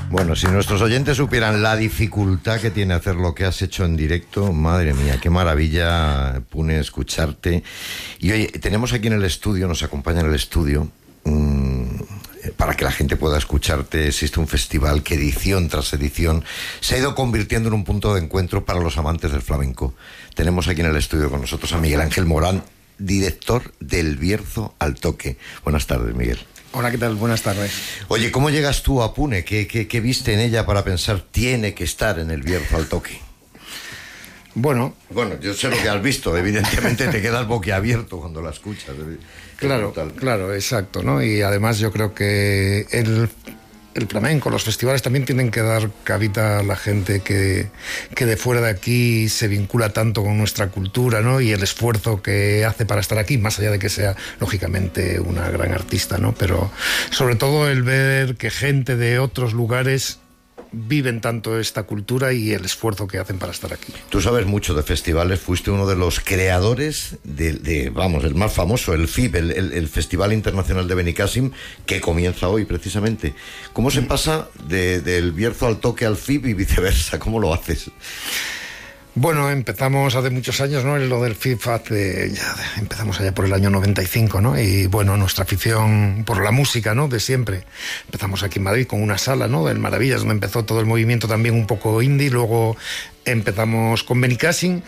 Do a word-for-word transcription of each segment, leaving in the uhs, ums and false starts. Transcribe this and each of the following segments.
Bueno, si nuestros oyentes supieran la dificultad que tiene hacer lo que has hecho en directo, madre mía, qué maravilla, Pune, escucharte. Y oye, tenemos aquí en el estudio, nos acompaña en el estudio, mmm, para que la gente pueda escucharte. Existe un festival que edición tras edición se ha ido convirtiendo en un punto de encuentro para los amantes del flamenco. Tenemos aquí en el estudio con nosotros a Miguel Ángel Morán, director del Bierzo al Toque. Buenas tardes, Miguel. Hola, ¿qué tal? Buenas tardes. Oye, ¿cómo llegas tú a Pune? ¿Qué, qué, qué viste en ella para pensar tiene que estar en el Bierzo al Toque? Bueno... Bueno, yo sé lo que has visto, evidentemente te quedas boquiabierto cuando la escuchas. Claro, claro, exacto, ¿no? Y además yo creo que el, el flamenco, los festivales también tienen que dar cabida a la gente que, que de fuera de aquí se vincula tanto con nuestra cultura, ¿no? Y el esfuerzo que hace para estar aquí, más allá de que sea, lógicamente, una gran artista, ¿no? Pero sobre todo el ver que gente de otros lugares viven tanto esta cultura y el esfuerzo que hacen para estar aquí. Tú sabes mucho de festivales, fuiste uno de los creadores de, de vamos, el más famoso, el F I B, el, el, el Festival Internacional de Benicàssim, que comienza hoy precisamente. ¿Cómo se pasa de, del Bierzo al Toque al F I B y viceversa? ¿Cómo lo haces? Bueno, empezamos hace muchos años, ¿no? Lo del F I B hace, ya empezamos allá por el año noventa y cinco, ¿no? Y bueno, nuestra afición por la música, ¿no? De siempre. Empezamos aquí en Madrid con una sala, ¿no? Del Maravillas, donde empezó todo el movimiento también un poco indie. Luego empezamos con Benicàssim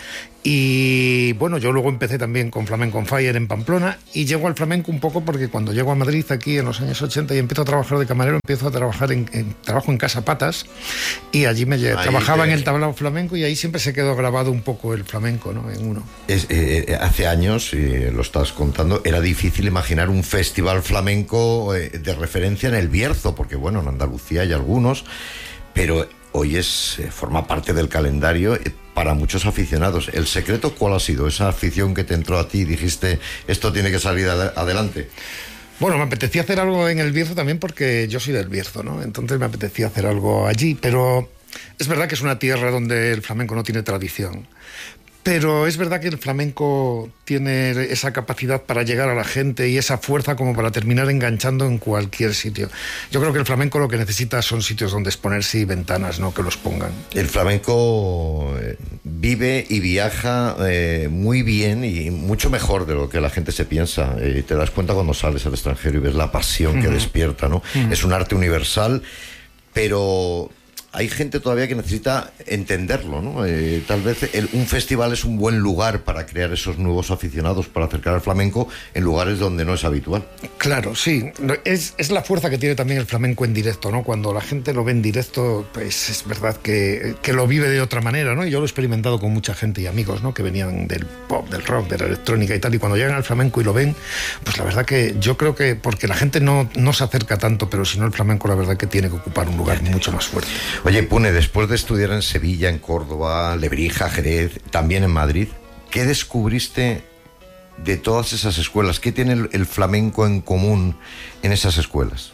y bueno, yo luego empecé también con Flamenco on Fire en Pamplona y llego al flamenco un poco porque cuando llego a Madrid aquí en los años ochenta y empiezo a trabajar de camarero, empiezo a trabajar en, en trabajo en Casa Patas y allí me ahí trabajaba te... en el tablao flamenco y ahí siempre se quedó grabado un poco el flamenco, ¿no? En uno. Es, eh, hace años, eh, lo estás contando, era difícil imaginar un festival flamenco eh, de referencia en el Bierzo, porque bueno, en Andalucía hay algunos, pero hoy es eh, forma parte del calendario eh, para muchos aficionados. ¿El secreto cuál ha sido? Esa afición que te entró a ti y dijiste, esto tiene que salir ad- adelante. Bueno, me apetecía hacer algo en el Bierzo también porque yo soy del Bierzo, ¿no? Entonces me apetecía hacer algo allí, pero es verdad que es una tierra donde el flamenco no tiene tradición. Pero es verdad que el flamenco tiene esa capacidad para llegar a la gente y esa fuerza como para terminar enganchando en cualquier sitio. Yo creo que el flamenco lo que necesita son sitios donde exponerse y ventanas, ¿no? Que los pongan. El flamenco eh, vive y viaja eh, muy bien y mucho mejor de lo que la gente se piensa. Eh, te das cuenta cuando sales al extranjero y ves la pasión uh-huh. que despierta, ¿no? Uh-huh. Es un arte universal, pero hay gente todavía que necesita entenderlo, ¿no? Eh, tal vez el, un festival es un buen lugar para crear esos nuevos aficionados, para acercar al flamenco en lugares donde no es habitual. Claro, sí. Es, es la fuerza que tiene también el flamenco en directo, ¿no? Cuando la gente lo ve en directo, pues es verdad que, que lo vive de otra manera, ¿no? Y yo lo he experimentado con mucha gente y amigos, ¿no? Que venían del pop, del rock, de la electrónica y tal, y cuando llegan al flamenco y lo ven, pues la verdad que yo creo que, porque la gente no, no se acerca tanto, pero si no el flamenco la verdad que tiene que ocupar un lugar mucho más fuerte. Oye, Pune, después de estudiar en Sevilla, en Córdoba, Lebrija, Jerez, también en Madrid, ¿qué descubriste de todas esas escuelas? ¿Qué tiene el, el flamenco en común en esas escuelas?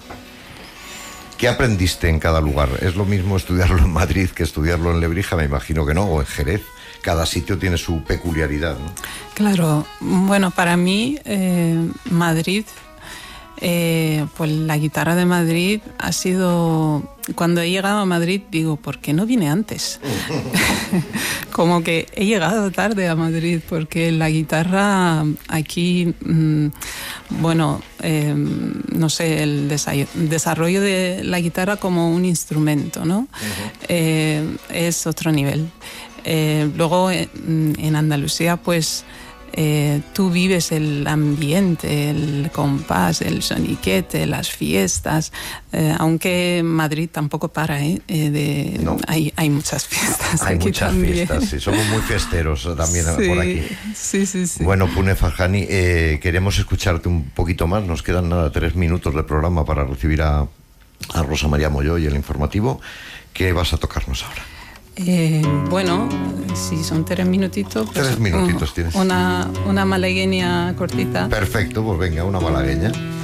¿Qué aprendiste en cada lugar? ¿Es lo mismo estudiarlo en Madrid que estudiarlo en Lebrija? Me imagino que no, o en Jerez. Cada sitio tiene su peculiaridad, ¿no? Claro, bueno, para mí eh, Madrid... Eh, pues la guitarra de Madrid ha sido... Cuando he llegado a Madrid digo, ¿por qué no vine antes? Como que he llegado tarde a Madrid porque la guitarra aquí, mmm, bueno, eh, no sé, el desa- desarrollo de la guitarra como un instrumento, ¿no? Uh-huh. Eh, es otro nivel. Eh, luego en, en Andalucía, pues... Eh, tú vives el ambiente, el compás, el soniquete, las fiestas, eh, aunque Madrid tampoco para, ¿eh? Eh, de, no. hay, hay muchas fiestas hay aquí muchas también. fiestas, sí, somos muy fiesteros también sí, por aquí. Sí, sí, sí. Bueno, Pune Farjani, eh, queremos escucharte un poquito más, nos quedan nada, tres minutos de programa para recibir a, a Rosa María Molló y el informativo. ¿Qué vas a tocarnos ahora? Eh, bueno, si son tres minutitos... Pues tres minutitos un, tienes. Una, una malagueña cortita. Perfecto, pues venga, una malagueña.